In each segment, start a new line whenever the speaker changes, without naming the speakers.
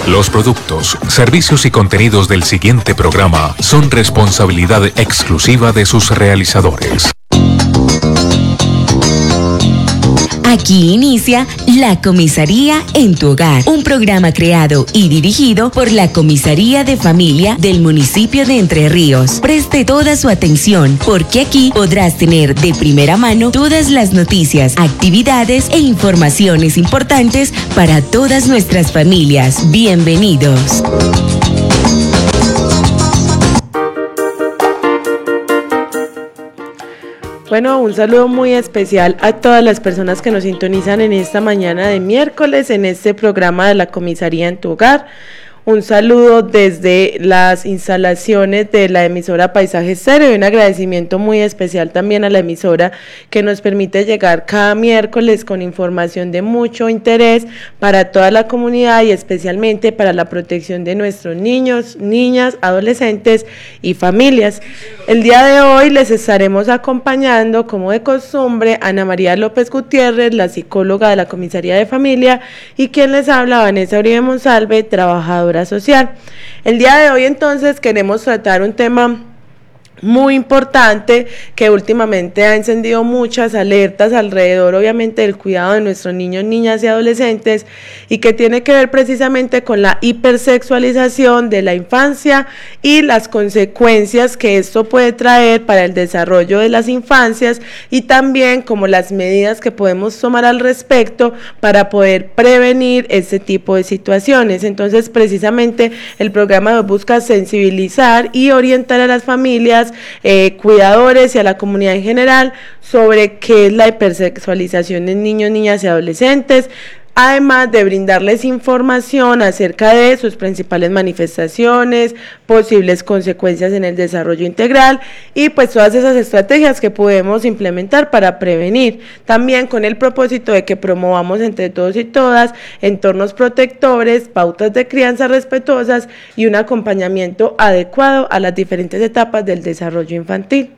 Los productos, servicios y contenidos del siguiente programa son responsabilidad exclusiva de sus realizadores.
Aquí inicia La Comisaría en tu Hogar, un programa creado y dirigido por la Comisaría de Familia del municipio de Entre Ríos. Preste toda su atención, porque aquí podrás tener de primera mano todas las noticias, actividades e informaciones importantes para todas nuestras familias. Bienvenidos.
Bueno, un saludo muy especial a todas las personas que nos sintonizan en esta mañana de miércoles en este programa de la Comisaría en tu Hogar. Un saludo desde las instalaciones de la emisora Paisaje Estéreo y un agradecimiento muy especial también a la emisora que nos permite llegar cada miércoles con información de mucho interés para toda la comunidad y especialmente para la protección de nuestros niños, niñas, adolescentes y familias. El día de hoy les estaremos acompañando, como de costumbre, Ana María López Gutiérrez, la psicóloga de la Comisaría de Familia, y quien les habla, Vanessa Uribe Monsalve, trabajadora social. El día de hoy entonces queremos tratar un tema muy importante que últimamente ha encendido muchas alertas alrededor, obviamente, del cuidado de nuestros niños, niñas y adolescentes, y que tiene que ver precisamente con la hipersexualización de la infancia y las consecuencias que esto puede traer para el desarrollo de las infancias, y también como las medidas que podemos tomar al respecto para poder prevenir este tipo de situaciones. Entonces, precisamente el programa busca sensibilizar y orientar a las familias, cuidadores y a la comunidad en general sobre qué es la hipersexualización en niños, niñas y adolescentes, además de brindarles información acerca de sus principales manifestaciones, posibles consecuencias en el desarrollo integral y pues todas esas estrategias que podemos implementar para prevenir, también con el propósito de que promovamos entre todos y todas entornos protectores, pautas de crianza respetuosas y un acompañamiento adecuado a las diferentes etapas del desarrollo infantil.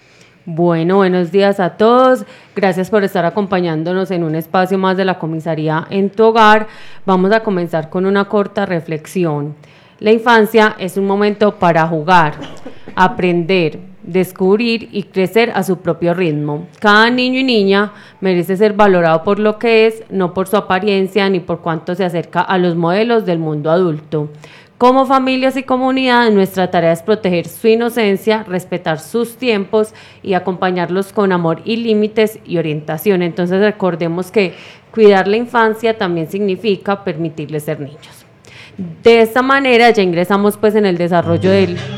Bueno, buenos días a todos. Gracias por estar acompañándonos en un espacio más de la Comisaría en tu Hogar. Vamos a comenzar con una corta reflexión. La infancia es un momento para jugar, aprender, descubrir y crecer a su propio ritmo. Cada niño y niña merece ser valorado por lo que es, no por su apariencia ni por cuánto se acerca a los modelos del mundo adulto. Como familias y comunidad, nuestra tarea es proteger su inocencia, respetar sus tiempos y acompañarlos con amor y límites y orientación. Entonces recordemos que cuidar la infancia también significa permitirles ser niños. De esta manera ya ingresamos pues en el desarrollo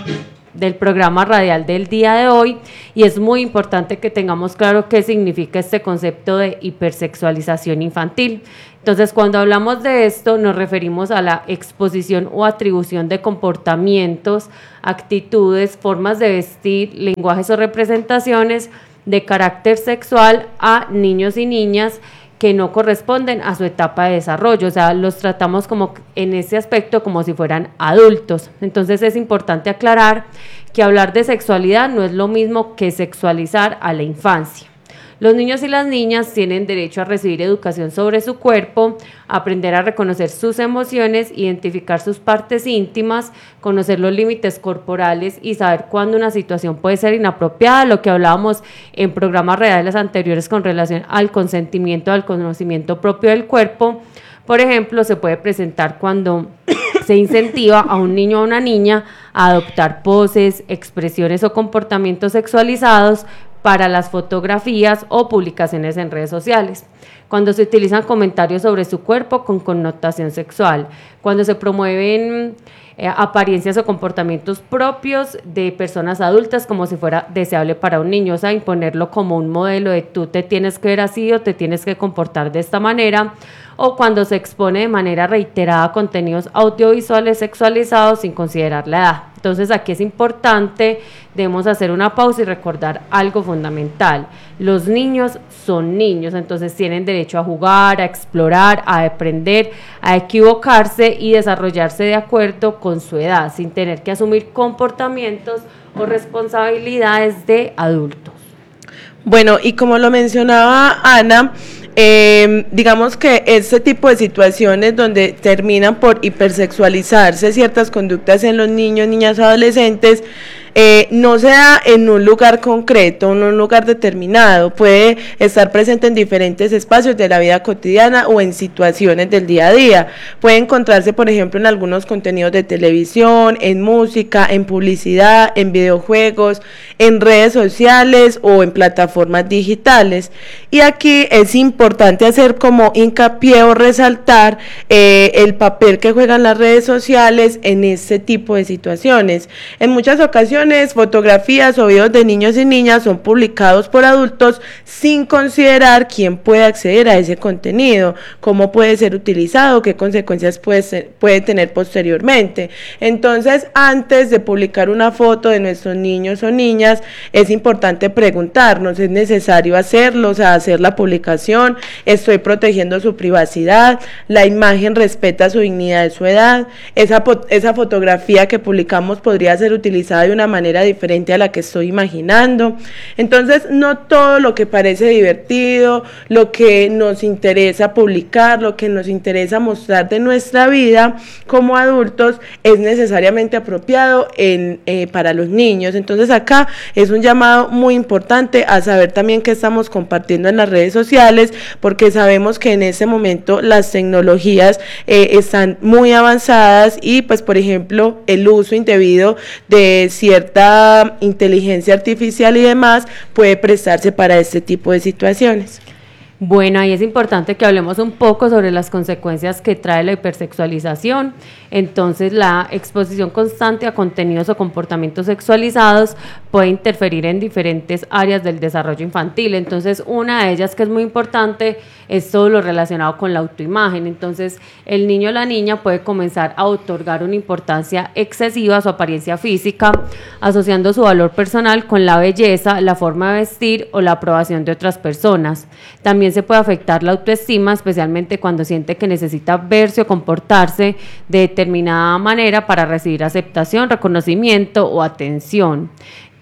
del programa radial del día de hoy, y es muy importante que tengamos claro qué significa este concepto de hipersexualización infantil. Entonces, cuando hablamos de esto, nos referimos a la exposición o atribución de comportamientos, actitudes, formas de vestir, lenguajes o representaciones de carácter sexual a niños y niñas que no corresponden a su etapa de desarrollo, o sea, los tratamos como en ese aspecto como si fueran adultos. Entonces es importante aclarar que hablar de sexualidad no es lo mismo que sexualizar a la infancia. Los niños y las niñas tienen derecho a recibir educación sobre su cuerpo, aprender a reconocer sus emociones, identificar sus partes íntimas, conocer los límites corporales y saber cuándo una situación puede ser inapropiada, lo que hablábamos en programas reales anteriores con relación al consentimiento, al conocimiento propio del cuerpo. Por ejemplo, se puede presentar cuando se incentiva a un niño o una niña a adoptar poses, expresiones o comportamientos sexualizados para las fotografías o publicaciones en redes sociales, cuando se utilizan comentarios sobre su cuerpo con connotación sexual, cuando se promueven apariencias o comportamientos propios de personas adultas como si fuera deseable para un niño, o sea, imponerlo como un modelo de tú te tienes que ver así o te tienes que comportar de esta manera, o cuando se expone de manera reiterada contenidos audiovisuales sexualizados sin considerar la edad. Entonces aquí es importante, debemos hacer una pausa y recordar algo fundamental. Los niños son niños, entonces tienen derecho a jugar, a explorar, a aprender, a equivocarse y desarrollarse de acuerdo con su edad, sin tener que asumir comportamientos o responsabilidades de adultos.
Bueno, y como lo mencionaba Ana, digamos que este tipo de situaciones donde terminan por hipersexualizarse ciertas conductas en los niños, niñas, adolescentes, no se da en un lugar concreto, en un lugar determinado, puede estar presente en diferentes espacios de la vida cotidiana o en situaciones del día a día. Puede encontrarse, por ejemplo, en algunos contenidos de televisión, en música, en publicidad, en videojuegos, en redes sociales o en plataformas digitales. Y aquí es importante hacer como hincapié o resaltar el papel que juegan las redes sociales en este tipo de situaciones. En muchas ocasiones, fotografías o videos de niños y niñas son publicados por adultos sin considerar quién puede acceder a ese contenido, cómo puede ser utilizado, qué consecuencias puede tener posteriormente. Entonces, antes de publicar una foto de nuestros niños o niñas, es importante preguntarnos, ¿es necesario hacerlo? O sea, hacer la publicación, ¿estoy protegiendo su privacidad? ¿La imagen respeta su dignidad y su edad? Esa fotografía que publicamos podría ser utilizada de una manera diferente a la que estoy imaginando. Entonces, no todo lo que parece divertido, lo que nos interesa publicar, lo que nos interesa mostrar de nuestra vida como adultos es necesariamente apropiado para los niños. Entonces, acá es un llamado muy importante a saber también qué estamos compartiendo en las redes sociales, porque sabemos que en ese momento las tecnologías están muy avanzadas y, pues, por ejemplo, el uso indebido de cierta inteligencia artificial y demás puede prestarse para este tipo de situaciones.
Bueno, ahí es importante que hablemos un poco sobre las consecuencias que trae la hipersexualización. Entonces, la exposición constante a contenidos o comportamientos sexualizados puede interferir en diferentes áreas del desarrollo infantil. Entonces, una de ellas que es muy importante es todo lo relacionado con la autoimagen. Entonces, el niño o la niña puede comenzar a otorgar una importancia excesiva a su apariencia física, asociando su valor personal con la belleza, la forma de vestir o la aprobación de otras personas. También se puede afectar la autoestima, especialmente cuando siente que necesita verse o comportarse de determinada manera para recibir aceptación, reconocimiento o atención.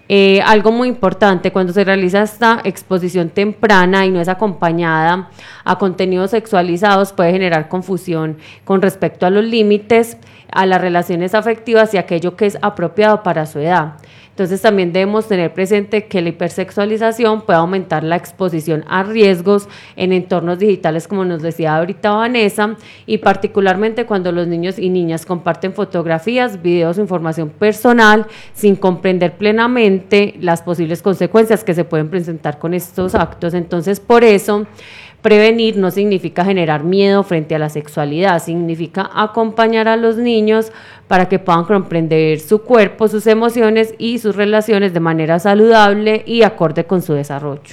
Algo muy importante, cuando se realiza esta exposición temprana y no es acompañada a contenidos sexualizados, puede generar confusión con respecto a los límites, a las relaciones afectivas y aquello que es apropiado para su edad. Entonces, también debemos tener presente que la hipersexualización puede aumentar la exposición a riesgos en entornos digitales, como nos decía ahorita Vanessa, y particularmente cuando los niños y niñas comparten fotografías, videos o información personal sin comprender plenamente las posibles consecuencias que se pueden presentar con estos actos. Entonces, por eso, prevenir no significa generar miedo frente a la sexualidad, significa acompañar a los niños para que puedan comprender su cuerpo, sus emociones y sus relaciones de manera saludable y acorde con su desarrollo.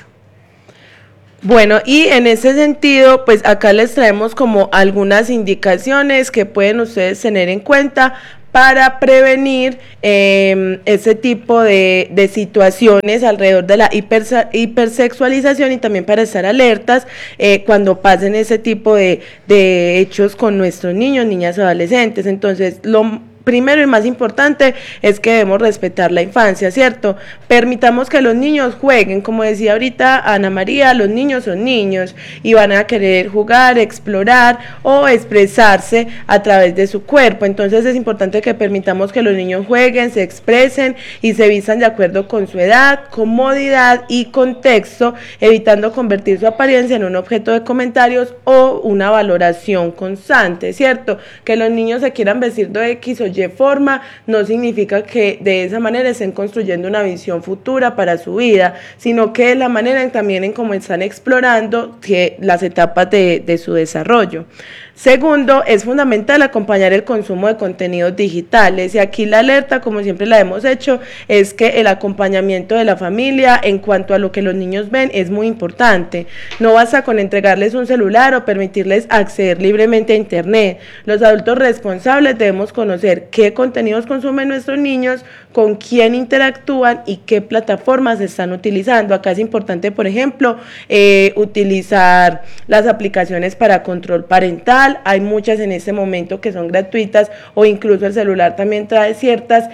Bueno, y en ese sentido, pues acá les traemos como algunas indicaciones que pueden ustedes tener en cuenta para prevenir ese tipo de situaciones alrededor de la hipersexualización y también para estar alertas cuando pasen ese tipo de hechos con nuestros niños, niñas o adolescentes. Entonces, lo primero y más importante es que debemos respetar la infancia, ¿cierto? Permitamos que los niños jueguen, como decía ahorita Ana María, los niños son niños y van a querer jugar, explorar o expresarse a través de su cuerpo. Entonces es importante que permitamos que los niños jueguen, se expresen y se vistan de acuerdo con su edad, comodidad y contexto, evitando convertir su apariencia en un objeto de comentarios o una valoración constante, ¿cierto? Que los niños se quieran vestir de X o Y forma no significa que de esa manera estén construyendo una visión futura para su vida, sino que es la manera también en cómo están explorando las etapas de su desarrollo. Segundo, es fundamental acompañar el consumo de contenidos digitales y aquí la alerta, como siempre la hemos hecho, es que el acompañamiento de la familia en cuanto a lo que los niños ven es muy importante. No basta con entregarles un celular o permitirles acceder libremente a internet. Los adultos responsables debemos conocer qué contenidos consumen nuestros niños, con quién interactúan y qué plataformas están utilizando. Acá es importante, por ejemplo, utilizar las aplicaciones para control parental, virtual, hay muchas en este momento que son gratuitas, o incluso el celular también trae ciertas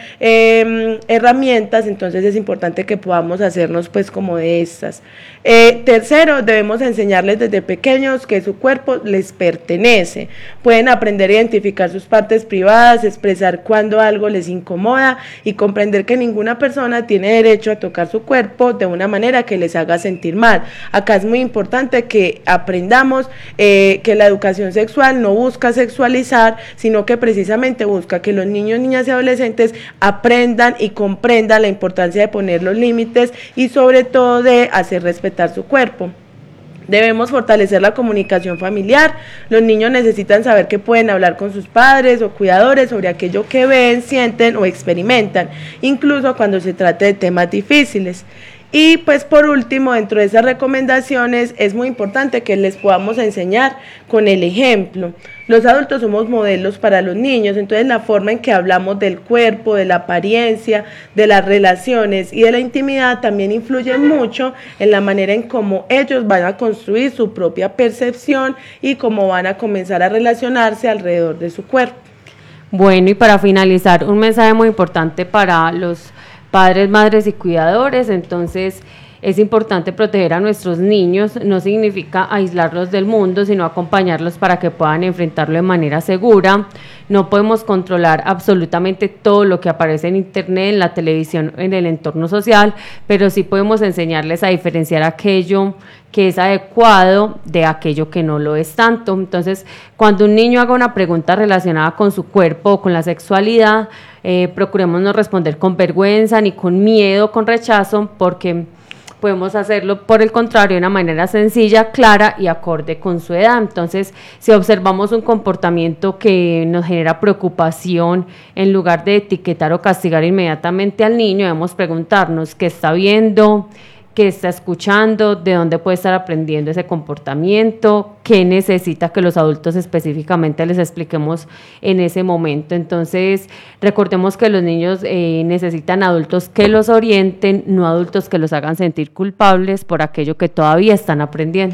herramientas, entonces es importante que podamos hacernos pues como de estas. Tercero, debemos enseñarles desde pequeños que su cuerpo les pertenece. Pueden aprender a identificar sus partes privadas, expresar cuando algo les incomoda y comprender que ninguna persona tiene derecho a tocar su cuerpo de una manera que les haga sentir mal. Acá es muy importante que aprendamos que la educación sexual no busca sexualizar, sino que precisamente busca que los niños, niñas y adolescentes aprendan y comprendan la importancia de poner los límites y sobre todo de hacer respetar su cuerpo. Debemos fortalecer la comunicación familiar. Los niños necesitan saber que pueden hablar con sus padres o cuidadores sobre aquello que ven, sienten o experimentan, incluso cuando se trate de temas difíciles. Y pues por último, dentro de esas recomendaciones es muy importante que les podamos enseñar con el ejemplo. Los adultos somos modelos para los niños, entonces la forma en que hablamos del cuerpo, de la apariencia, de las relaciones y de la intimidad también influye mucho en la manera en cómo ellos van a construir su propia percepción y cómo van a comenzar a relacionarse alrededor de su cuerpo.
Bueno, y para finalizar, un mensaje muy importante para los padres, madres y cuidadores. Entonces es importante proteger a nuestros niños, no significa aislarlos del mundo, sino acompañarlos para que puedan enfrentarlo de manera segura. No podemos controlar absolutamente todo lo que aparece en internet, en la televisión, en el entorno social, pero sí podemos enseñarles a diferenciar aquello que es adecuado de aquello que no lo es tanto. Entonces, cuando un niño haga una pregunta relacionada con su cuerpo o con la sexualidad, procuremos no responder con vergüenza, ni con miedo, con rechazo, porque podemos hacerlo, por el contrario, de una manera sencilla, clara y acorde con su edad. Entonces, si observamos un comportamiento que nos genera preocupación, en lugar de etiquetar o castigar inmediatamente al niño, debemos preguntarnos qué está viendo, qué está escuchando, de dónde puede estar aprendiendo ese comportamiento, qué necesita que los adultos específicamente les expliquemos en ese momento. Entonces, recordemos que los niños necesitan adultos que los orienten, no adultos que los hagan sentir culpables por aquello que todavía están aprendiendo.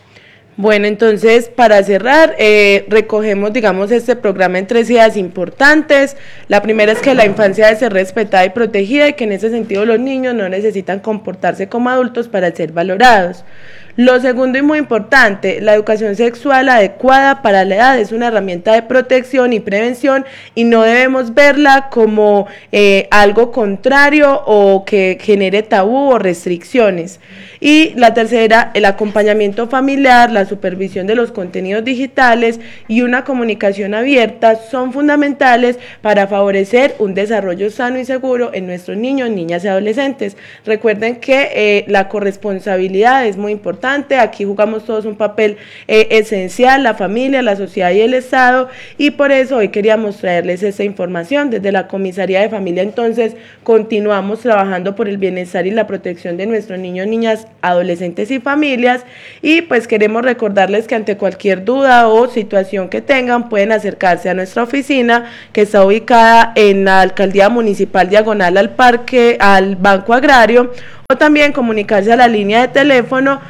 Bueno, entonces para cerrar, recogemos, digamos, este programa en 3 ideas importantes. La primera es que la infancia debe ser respetada y protegida y que en ese sentido los niños no necesitan comportarse como adultos para ser valorados. Lo segundo y muy importante, la educación sexual adecuada para la edad es una herramienta de protección y prevención y no debemos verla como algo contrario o que genere tabú o restricciones. Y la tercera, el acompañamiento familiar, la supervisión de los contenidos digitales y una comunicación abierta son fundamentales para favorecer un desarrollo sano y seguro en nuestros niños, niñas y adolescentes. Recuerden que la corresponsabilidad es muy importante, aquí jugamos todos un papel esencial, la familia, la sociedad y el Estado, y por eso hoy queríamos traerles esta información. Desde la Comisaría de Familia, entonces, continuamos trabajando por el bienestar y la protección de nuestros niños, niñas, adolescentes y familias, y pues queremos recordarles que ante cualquier duda o situación que tengan pueden acercarse a nuestra oficina que está ubicada en la Alcaldía Municipal diagonal al Parque, al Banco Agrario, o también comunicarse a la línea de teléfono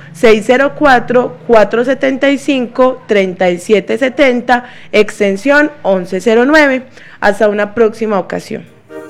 604-475-3770, extensión 1109. Hasta una próxima ocasión.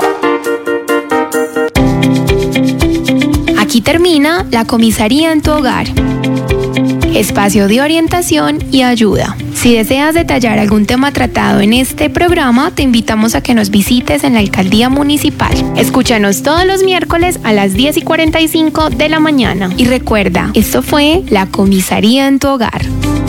Aquí termina la Comisaría en tu Hogar. Espacio de orientación y ayuda. Si deseas detallar algún tema tratado en este programa, te invitamos a que nos visites en la Alcaldía Municipal. Escúchanos todos los miércoles a las 10:45 de la mañana. Y recuerda, esto fue la Comisaría en tu Hogar.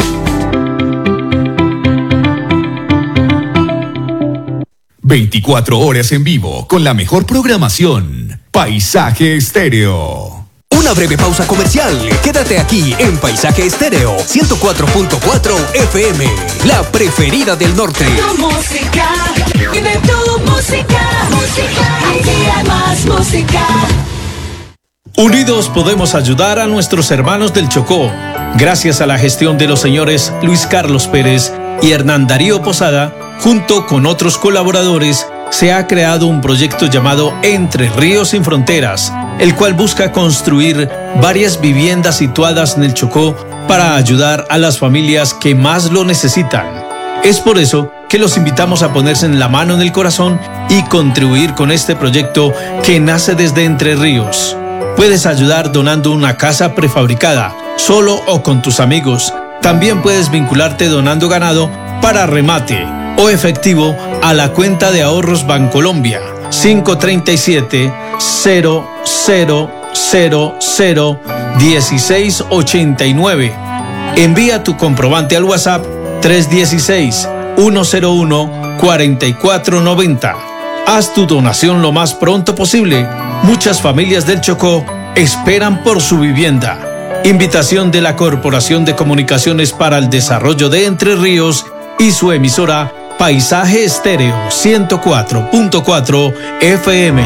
...24 horas en vivo con la mejor programación. Paisaje Estéreo.
Una breve pausa comercial. Quédate aquí en Paisaje Estéreo 104.4 FM, la preferida del norte.
Tu música, vive tu música, aquí hay más música.
Unidos podemos ayudar a nuestros hermanos del Chocó. Gracias a la gestión de los señores Luis Carlos Pérez y Hernán Darío Posada, junto con otros colaboradores, se ha creado un proyecto llamado Entre Ríos Sin Fronteras, el cual busca construir varias viviendas situadas en el Chocó para ayudar a las familias que más lo necesitan. Es por eso que los invitamos a ponerse en la mano en el corazón y contribuir con este proyecto que nace desde Entre Ríos. Puedes ayudar donando una casa prefabricada, solo o con tus amigos. También puedes vincularte donando ganado para remate o efectivo a la cuenta de ahorros Bancolombia 537-0000-1689. Envía tu comprobante al WhatsApp 316-101-4490. Haz tu donación lo más pronto posible. Muchas familias del Chocó esperan por su vivienda. Invitación de la Corporación de Comunicaciones para el Desarrollo de Entre Ríos y su emisora Paisaje Estéreo 104.4 FM.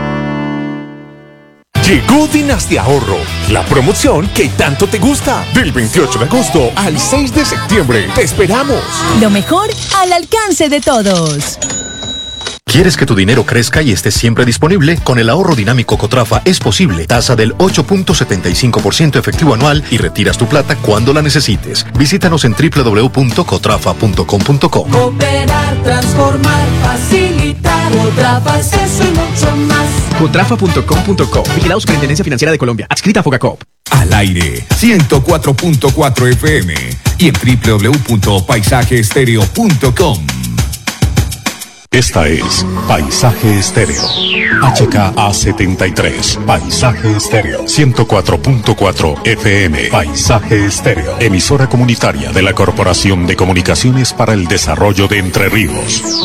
Llegó Dinastia Ahorro, la promoción que tanto te gusta. Del 28 de agosto al 6 de septiembre. ¡Te esperamos!
Lo mejor al alcance de todos.
¿Quieres que tu dinero crezca y esté siempre disponible? Con el ahorro dinámico Cotrafa es posible. Tasa del 8.75% efectivo anual y retiras tu plata cuando la necesites. Visítanos en www.cotrafa.com.co.
Cooperar, transformar, facilitar. Cotrafa es eso y mucho más.
Cotrafa.com.co. Vigilado Superintendencia Financiera de Colombia. Adscrita a Fogacop.
Al aire, 104.4 FM y en www.paisajeestereo.com.
Esta es Paisaje Estéreo. HKA73. Paisaje Estéreo. 104.4 FM. Paisaje Estéreo. Emisora comunitaria de la Corporación de Comunicaciones para el Desarrollo de Entre Ríos.